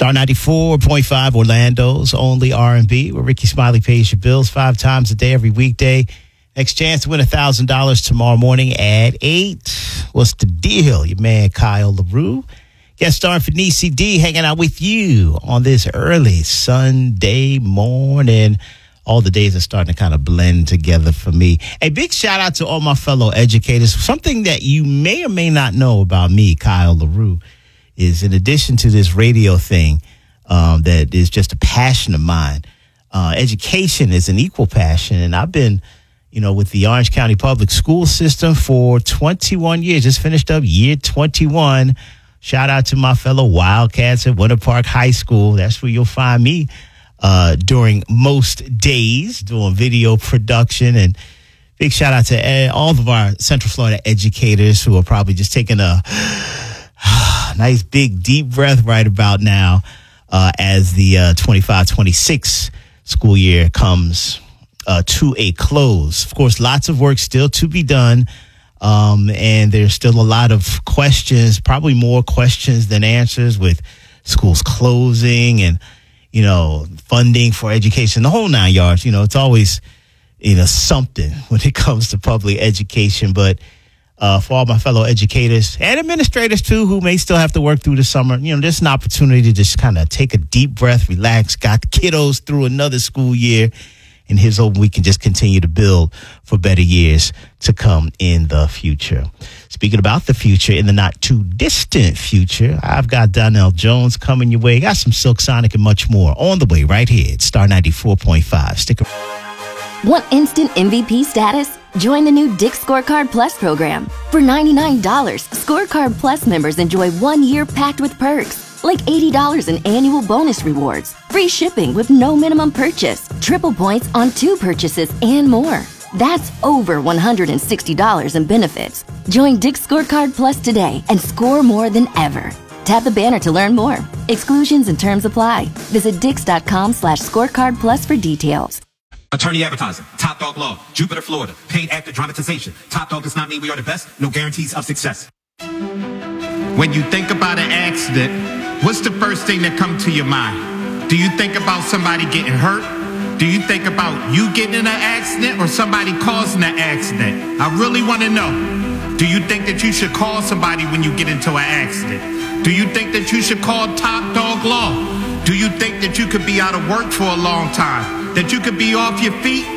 Star 94.5, Orlando's only R&B, where Ricky Smiley pays your bills 5 times a day, every weekday. Next chance to win $1,000 tomorrow morning at 8. What's the deal? Your man, Kyle LaRue. Guest star Fenice D hanging out with you on this early Sunday morning. All the days are starting to kind of blend together for me. A big shout out to all my fellow educators. Something that you may or may not know about me, Kyle LaRue, is in addition to this radio thing that is just a passion of mine, education is an equal passion. And I've been, with the Orange County Public School System for 21 years. Just finished up year 21. Shout out to my fellow Wildcats at Winter Park High School. That's where you'll find me during most days doing video production. And big shout out to all of our Central Florida educators who are probably just taking a nice big deep breath right about now as the 25-26 school year comes to a close. Of course, lots of work still to be done. And there's still a lot of questions, probably more questions than answers with schools closing and, funding for education, the whole 9 yards. It's always, something when it comes to public education. But for all my fellow educators and administrators, too, who may still have to work through the summer, there's an opportunity to just kind of take a deep breath, relax, got the kiddos through another school year. And here's hoping we can just continue to build for better years to come in the future. Speaking about the future, in the not too distant future, I've got Donnell Jones coming your way. Got some Silk Sonic and much more on the way right here at Star 94.5. Stick around. Want instant MVP status? Join the new Dick's Scorecard Plus program. For $99, Scorecard Plus members enjoy 1 year packed with perks. Like $80 in annual bonus rewards, free shipping with no minimum purchase, triple points on 2 purchases, and more. That's over $160 in benefits. Join Dick's Scorecard Plus today and score more than ever. Tap the banner to learn more. Exclusions and terms apply. Visit Dix.com/scorecard plus for details. Attorney Advertising, Top Dog Law, Jupiter, Florida, paid actor dramatization. Top Dog does not mean we are the best, no guarantees of success. When you think about an accident, what's the first thing that comes to your mind? Do you think about somebody getting hurt? Do you think about you getting in an accident or somebody causing an accident? I really want to know. Do you think that you should call somebody when you get into an accident? Do you think that you should call Top Dog Law? Do you think that you could be out of work for a long time? That you could be off your feet